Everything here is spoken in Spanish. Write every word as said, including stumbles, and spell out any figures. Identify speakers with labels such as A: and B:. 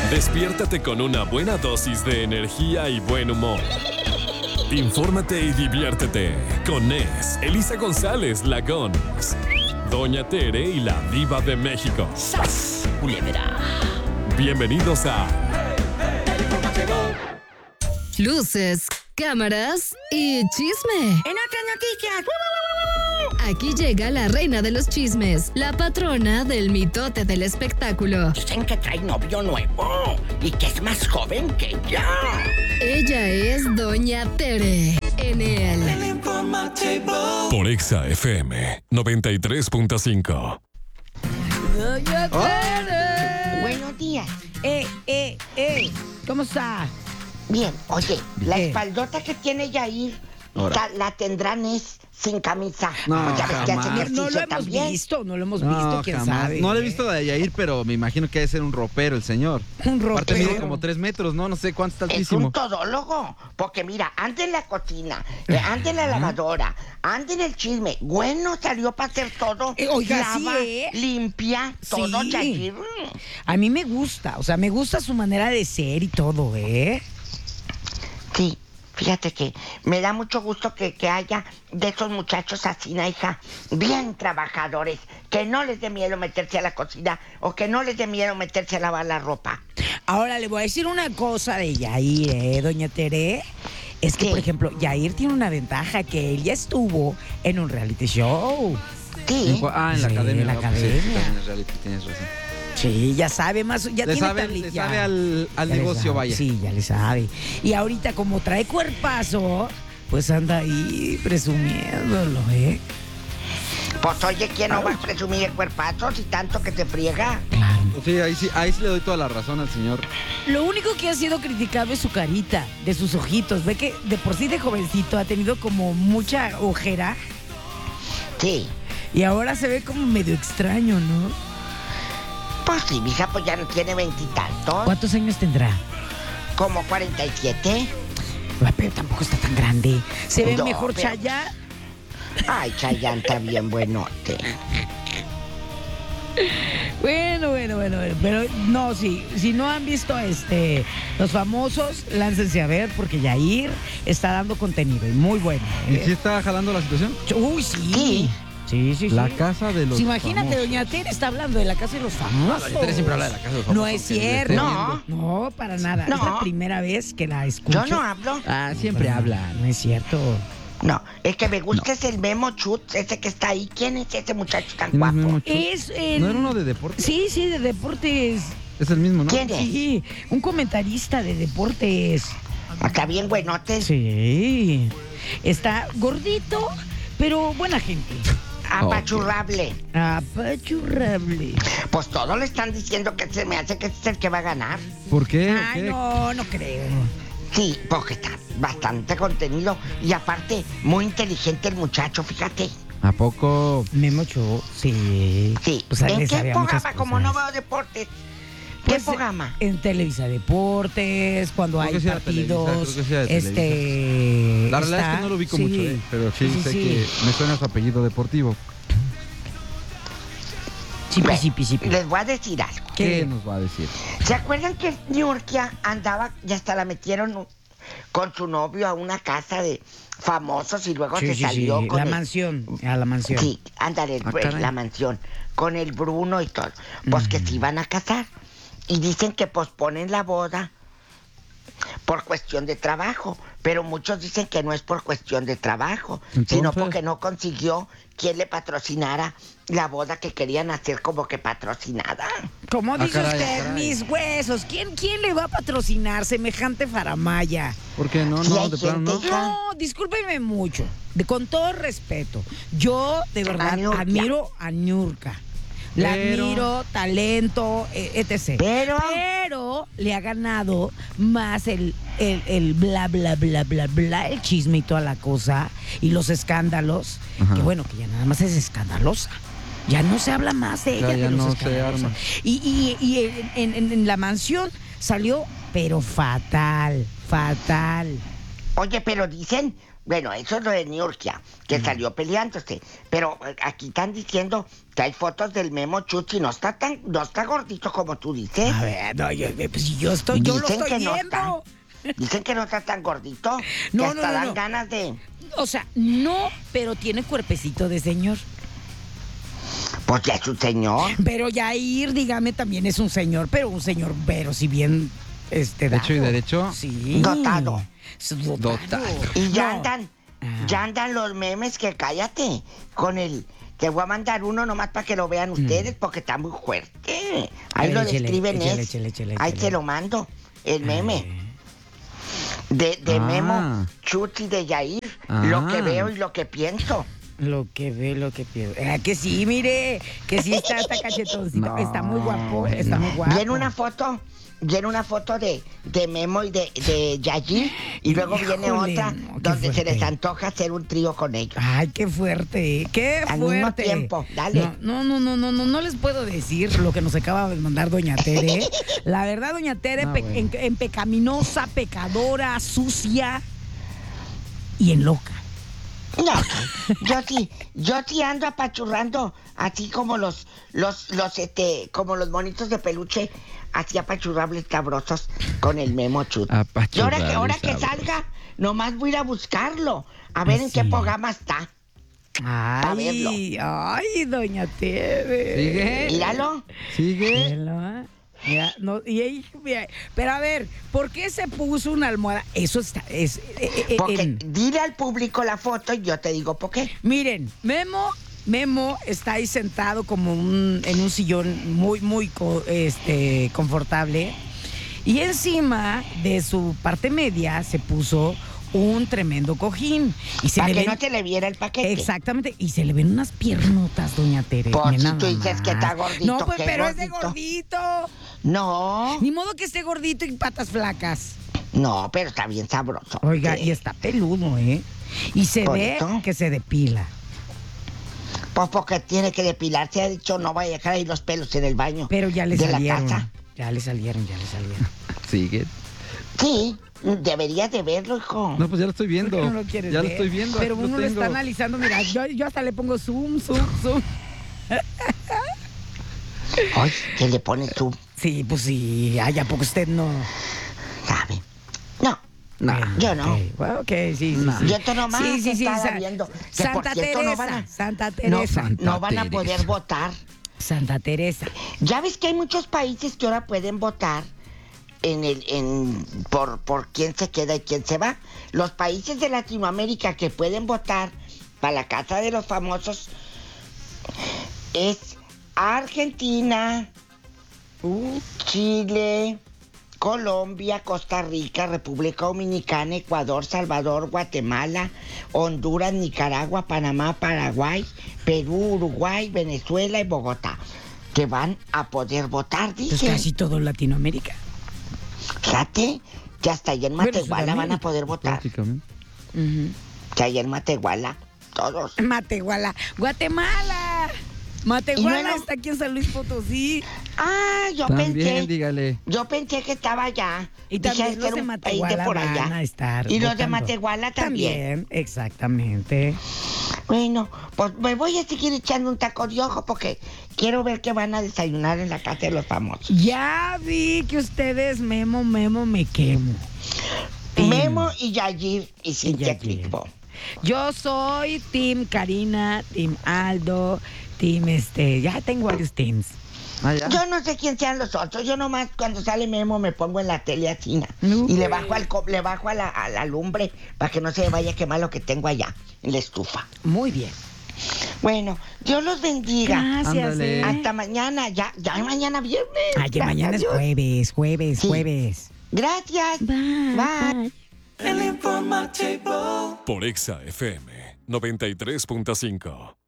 A: Despiértate con una buena dosis de energía y buen humor. Infórmate y diviértete con Nes, Elisa González, la Gons, Doña Tere y la Diva de México.
B: ¡Sas, culebra!
A: Bienvenidos a
C: Luces, cámaras y chisme.
B: En otras noticias.
C: Aquí llega la reina de los chismes, la patrona del mitote del espectáculo.
B: Dicen que trae novio nuevo y que es más joven que ella.
C: Ella es Doña Tere en el
A: por Exa F M noventa y tres punto cinco.
D: Doña Tere.
B: Buenos días.
D: Eh, eh, eh. ¿Cómo está?
B: Bien, oye, la
D: ¿Qué?
B: espaldota que tiene Yair,
E: Ahora.
B: ta- la tendrán es sin camisa.
E: No,
B: ya ves que hace
E: jamás.
B: ejercicio
D: No lo hemos
B: también.
D: visto, no lo hemos
E: No,
D: visto, quién
E: jamás.
D: sabe.
E: No lo he
D: ¿eh?
E: visto de Yair, pero me imagino que debe ser un ropero el señor.
D: Un
E: Aparte mide
D: ropero.
E: como tres metros, ¿no? No sé cuánto está
B: Es
E: altísimo.
B: un todólogo, porque mira, anda en la cocina, eh, anda en la lavadora, anda en el chisme. Bueno, salió para hacer todo.
D: Eh, oiga,
B: lava,
D: sí, ¿eh?
B: limpia, todo,
D: Sí.
B: Yair.
D: A mí me gusta, o sea, me gusta su manera de ser y todo, ¿eh?
B: Sí, fíjate que me da mucho gusto que, que haya de esos muchachos así, na, hija, bien trabajadores, que no les dé miedo meterse a la cocina o que no les dé miedo meterse a lavar la ropa.
D: Ahora le voy a decir una cosa de Yair, ¿eh, doña Tere? Es que,
B: ¿Qué?
D: por ejemplo, Yair tiene una ventaja, que él ya estuvo en un reality show.
B: Sí,
E: Ah, en la
D: Sí,
E: academia.
D: en la
E: ¿no? Pues sí,
D: academia.
E: tienes reality, tienes razón.
D: Sí, ya sabe más, ya
E: Le
D: tiene
E: sabe,
D: tabli-
E: le
D: ya-
E: sabe al, al
D: ya le
E: negocio,
D: sabe,
E: vaya.
D: Sí, ya le sabe. Y ahorita como trae cuerpazo, pues anda ahí presumiéndolo, ¿eh?
B: pues oye, ¿quién no va a presumir el cuerpazo si tanto que te friega?
D: Claro.
E: Sí, ahí sí, ahí sí le doy toda la razón al señor.
D: Lo único que ha sido criticado es su carita, de sus ojitos. Ve que de por sí de jovencito ha tenido como mucha ojera
B: Sí,
D: y ahora se ve como medio extraño, ¿no?
B: pues sí, mi hija pues ya no tiene veintitantos,
D: ¿Cuántos años tendrá?
B: como cuarenta y siete.
D: Ah, pero tampoco está tan grande. Se ve
B: No,
D: mejor
B: pero-
D: Chaya.
B: Ay, Chayanne está bien buenote.
D: Bueno, bueno, bueno, bueno, pero no, sí, si no han visto este Los Famosos, láncense a ver porque Yair está dando contenido y muy bueno.
E: ¿Y
D: ¿eh?
E: si está jalando la situación?
D: Uy, sí.
B: Sí.
D: Sí, sí, sí.
E: La casa de los
D: Sí, imagínate,
E: famosos.
D: doña Tere está hablando de la casa de los famosos.
E: Doña Tere siempre habla de la casa de los
D: No
E: famosos,
D: es
E: que le
D: cierto.
E: esté
B: No.
D: No, para nada.
B: No.
D: Es la primera vez que la escucho.
B: Yo no hablo.
E: Ah, siempre
D: Para-
E: habla.
D: No es cierto.
B: No, el que me gusta es el Memo Chut, ese que está ahí. ¿Quién es ese muchacho tan
E: ¿Quién es
B: guapo?
E: Memo Chut?
D: Es el...
E: ¿No era uno de deporte?
D: Sí, sí, de deportes.
E: Es el mismo, ¿no?
B: ¿Quién es?
D: Sí, un comentarista de deportes.
B: Está bien buenote.
D: Sí. Está gordito, pero buena gente.
B: Apachurrable.
D: Apachurrable.
B: Pues todos le están diciendo que se me hace que ese es el que va a ganar.
E: ¿Por qué? ¿O
D: Ay,
E: qué?
D: no, no creo.
B: Sí, porque está bastante contenido y aparte muy inteligente el muchacho, fíjate.
E: ¿A poco?
D: Memo Cho, sí.
B: Sí.
D: Pues, le
B: ¿En qué
D: sabe a muchas
B: programa? Como no
D: cosas.
B: veo deportes. ¿Qué
D: Pues,
B: programa?
D: En Televisa Deportes, cuando
E: Creo
D: hay
E: que sí era Televisa,
D: partidos.
E: creo que sí era de
D: este.
E: La realidad
D: está-
E: es que no lo ubico
D: sí.
E: mucho, ¿eh? Pero sí,
D: Sí,
E: sé
D: sí.
E: que me suena su apellido deportivo.
D: Sí,
B: Ve,
D: sí, sí, sí.
B: Les voy a decir algo.
E: ¿Qué,
D: ¿Qué?
E: nos va a decir?
B: ¿Se acuerdan que Niurkia andaba y hasta la metieron con su novio a una casa de famosos y luego
D: Sí,
B: se
D: sí,
B: salió
D: sí.
B: con
D: La
B: el-
D: mansión. A la mansión.
B: Sí, ándale,
E: Ah,
B: pues,
E: caray.
B: la mansión, con el Bruno y todo. Pues que se iban a casar. Y dicen que posponen la boda por cuestión de trabajo. Pero muchos dicen que no es por cuestión de trabajo, sino
E: Entonces-
B: porque no consiguió quien le patrocinara la boda que querían hacer como que patrocinada.
D: ¿Cómo
E: Ah,
D: dice
E: caray,
D: usted,
E: caray.
D: mis huesos? ¿Quién, ¿Quién le va a patrocinar semejante faramaya?
E: ¿Por qué no?
B: Sí,
E: No,
B: hay
E: de plano
B: gente-
E: no.
D: No, discúlpeme mucho. De, con todo respeto. Yo, de verdad,
B: A Niurka.
D: admiro a Niurka. La
E: Pero-
D: admiro, talento, eh, etcétera.
B: Pero-
D: Pero le ha ganado más el, el, el bla, bla, bla, bla, bla, el chisme y toda la cosa, y los escándalos,
E: Ajá.
D: que bueno, que ya nada más es escandalosa. Ya no se habla más de
E: Ya,
D: ella.
E: ya
D: de los
E: no se
D: escandalosos.
E: arma.
D: Y, y, y en, en- en la mansión salió, pero fatal, fatal.
B: Oye, pero dicen Bueno, eso es lo de Niurkia, que salió peleándose. Pero eh, aquí están diciendo que hay fotos del Memo Chuchi. No está tan, no está gordito como tú dices.
D: A ver, no, yo, pues yo estoy, yo lo
B: Dicen
D: estoy
B: que no
D: viendo.
B: Dicen que no está tan gordito.
D: No,
B: que hasta
D: no, no,
B: dan
D: no.
B: ganas de...
D: O sea, no, pero tiene cuerpecito de señor.
B: Pues ya es un señor.
D: Pero Yair, dígame, también es un señor, pero un señor, pero si bien este
E: De hecho y
D: dado.
E: derecho.
D: Sí.
B: Dotado.
D: Es Dotado.
E: Dotado.
B: Y ya
D: No.
B: andan,
D: Ah.
B: ya andan los memes que cállate. Con el... Te voy a mandar uno nomás para que lo vean ustedes, porque está muy fuerte. Ahí
D: A
B: lo
D: ver, échele,
B: describen
D: échele,
B: es.
D: échele, échele,
B: Ahí
D: échele.
B: se lo mando. El meme. De, de
E: Ah.
B: Memo, Chuchi, de Yair.
E: Ah.
B: Lo que veo y lo que pienso.
D: Lo que ve, lo que pierde. Ah, que sí, mire, que sí está, está cachetoncito.
E: No,
D: Está muy guapo, está
E: no.
D: muy guapo.
B: Viene una foto, viene una foto de, de Memo y de, de Yair. Y luego viene
D: Híjole,
B: otra
D: no, qué
B: donde se
D: fuerte.
B: les antoja hacer un trío con ellos.
D: Ay, qué fuerte, qué
B: Al
D: fuerte.
B: mismo tiempo, dale.
D: No, no, no, no, no, no, no les puedo decir lo que nos acaba de mandar Doña Tere. La verdad, Doña Tere,
E: No,
D: pe-
E: bueno.
D: en, en pecaminosa, pecadora, sucia y en loca.
B: No, yo sí, yo sí ando apachurrando, así como los, los, los, este, como los monitos de peluche, así apachurrables sabrosos con el Memo Chut. Y ahora que, ahora que
E: Apachurrables
B: salga, nomás voy a ir a buscarlo, a ver
D: Ah,
B: en qué
D: sí.
B: programa está. verlo.
D: Ay, ay, Doña Tere.
E: ¿Sigue?
B: Míralo.
E: ¿Sigue?
D: Míralo, ¿eh? Mira, no, y ahí, mira, pero a ver, ¿por qué se puso una almohada? Eso está, es, eh, eh,
B: Porque
D: en-
B: dile al público la foto y yo te digo por qué.
D: miren, Memo, Memo está ahí sentado como un, en un sillón muy, muy co- este, confortable. Y encima de su parte media se puso un tremendo cojín. Y se
B: Para
D: le
B: que
D: ven-
B: no te le viera el paquete.
D: Exactamente, y se le ven unas piernotas, Doña Tere.
B: Pues
D: Mira
B: si
D: nada
B: tú dices que está
D: más.
B: gordito,
D: No, pues,
B: qué
D: pero es de
B: gordito.
D: gordito.
B: No,
D: Ni modo que esté gordito y patas flacas.
B: no, pero está bien sabroso.
D: Oiga,
B: Sí.
D: y está peludo, ¿eh? Y se
B: Por
D: ve
B: eso.
D: que se depila.
B: Pues porque tiene que depilarse, ha dicho, no vaya a dejar ahí los pelos en el baño.
D: Pero ya le
B: de
D: salieron.
B: la casa.
D: Ya le salieron, ya le salieron.
E: ¿Sigue?
B: Sí, deberías de verlo, hijo.
E: No, pues ya lo estoy viendo.
D: ¿Por qué no lo quieres
E: ya lo
D: ver?
E: estoy viendo.
D: Pero
E: aquí
D: uno lo
E: tengo.
D: está analizando. Mira, yo, yo hasta le pongo zoom, zoom, zoom.
B: Ay, que le pone tú,
D: Sí, pues sí. Ay, ¿a poco usted no?
B: ¿sabe? No,
E: No.
B: yo no.
D: Ok, bueno, ok, sí, sí,
E: No.
D: sí.
B: Yo esto nomás
D: Sí, sí, sí,
B: estaba
D: sa-
B: viendo. Que,
D: Santa
B: por cierto,
D: Teresa,
B: no van a,
D: Santa
B: no,
D: Teresa.
B: no van a
E: Teresa.
B: poder votar.
D: Santa Teresa.
B: Ya ves que hay muchos países que ahora pueden votar en el, en, por, por quién se queda y quién se va. Los países de Latinoamérica que pueden votar para la Casa de los Famosos es Argentina,
D: Uh,
B: Chile, Colombia, Costa Rica, República Dominicana, Ecuador, Salvador, Guatemala, Honduras, Nicaragua, Panamá, Paraguay, Perú, Uruguay, Venezuela y Bogotá, que van a poder votar,
D: pues
B: dice.
D: casi todo Latinoamérica.
B: Fíjate que hasta allá en
D: Bueno,
B: Matehuala van a
D: Sudamérica,
B: poder votar.
E: Prácticamente.
D: Ujú.
B: Que allá en Matehuala, todos.
D: Matehuala. Guatemala. Matehuala
B: Y luego-
D: está aquí en San Luis Potosí.
B: Ah, yo
E: También,
B: pensé,
E: dígale.
B: yo pensé que estaba allá.
D: Y
B: Dije,
D: también
B: "Es que
D: los
B: era
D: de
B: un país
D: Matehuala
B: por
D: van
B: allá".
D: a estar
B: Y los de
D: votando.
B: Matehuala también.
D: Exactamente.
B: Bueno, pues me voy a seguir echando un taco de ojo porque quiero ver qué van a desayunar en la Casa de los Famosos.
D: Ya vi que ustedes, Memo, Memo, me quemo. Team.
B: Memo y Yayir y Cintia
D: Yayir.
B: Clitbo.
D: Yo soy Team Karina, Team Aldo, Team este. Ya tengo varios teams.
E: Ah, ya.
B: Yo no sé quién sean los otros. Yo nomás cuando sale Memo me pongo en la tele así na,
D: No,
B: y le
D: pues.
B: bajo al co- le bajo a la, a la lumbre para que no se vaya a quemar lo que tengo allá en la estufa.
D: Muy bien.
B: Bueno, Dios los bendiga.
D: Gracias.
E: Ándale.
D: ¿eh?
B: Hasta mañana, ya, ya mañana viernes.
D: Ay, que
B: Gracias
D: mañana
B: a
D: es
B: Dios.
D: jueves, jueves,
B: Sí.
D: jueves.
B: Gracias.
D: Bye.
B: Bye.
A: Por Exa F M noventa y tres punto cinco.